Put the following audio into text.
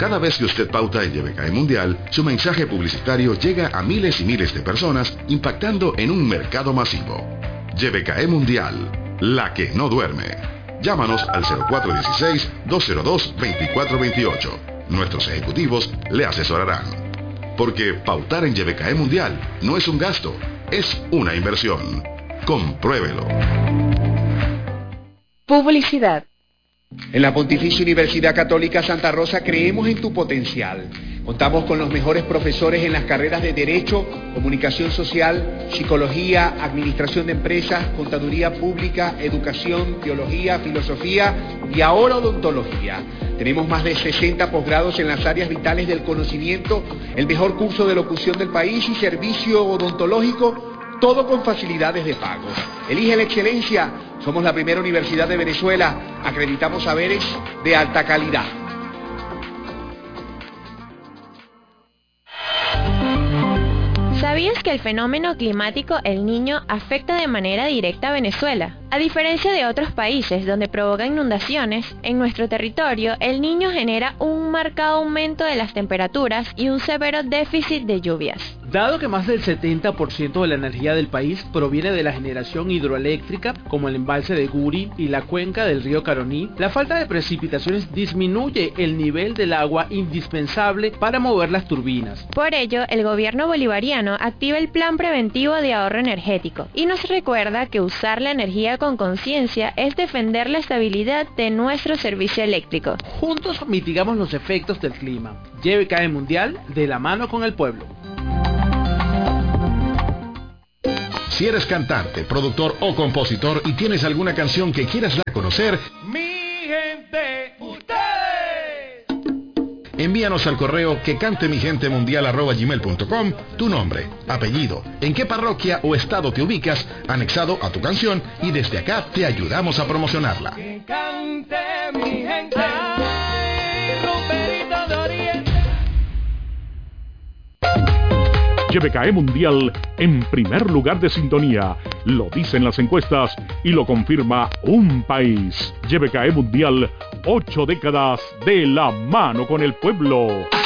Cada vez que usted pauta en YBKE Mundial, su mensaje publicitario llega a miles y miles de personas, impactando en un mercado masivo. YBKE Mundial, la que no duerme. Llámanos al 0416-202-2428. Nuestros ejecutivos le asesorarán. Porque pautar en YBKE Mundial no es un gasto, es una inversión. Compruébelo. Publicidad. En la Pontificia Universidad Católica Santa Rosa creemos en tu potencial. Contamos con los mejores profesores en las carreras de Derecho, Comunicación Social, Psicología, Administración de Empresas, Contaduría Pública, Educación, Teología, Filosofía y ahora Odontología. Tenemos más de 60 posgrados en las áreas vitales del conocimiento, el mejor curso de locución del país y servicio odontológico, todo con facilidades de pago. Elige la excelencia. Somos la primera universidad de Venezuela. Acreditamos saberes de alta calidad. ¿Sabías que el fenómeno climático El Niño afecta de manera directa a Venezuela? A diferencia de otros países donde provoca inundaciones, en nuestro territorio El Niño genera un marcado aumento de las temperaturas y un severo déficit de lluvias. Dado que más del 70% de la energía del país proviene de la generación hidroeléctrica, como el embalse de Guri y la cuenca del río Caroní, la falta de precipitaciones disminuye el nivel del agua indispensable para mover las turbinas. Por ello, el gobierno bolivariano activa el Plan Preventivo de Ahorro Energético y nos recuerda que usar la energía con conciencia es defender la estabilidad de nuestro servicio eléctrico. Juntos mitigamos los efectos del clima. YBKE Mundial, de la mano con el pueblo. Si eres cantante, productor o compositor y tienes alguna canción que quieras dar a conocer, mi gente, ustedes. Envíanos al correo quecantemigente@gmail.com tu nombre, apellido, en qué parroquia o estado te ubicas, anexado a tu canción, y desde acá te ayudamos a promocionarla. Que cante mi gente. Ay, Ruperito de Oriente. YBKE Mundial en primer lugar de sintonía. Lo dicen las encuestas y lo confirma un país. YBKE Mundial, 8 décadas de la mano con el pueblo.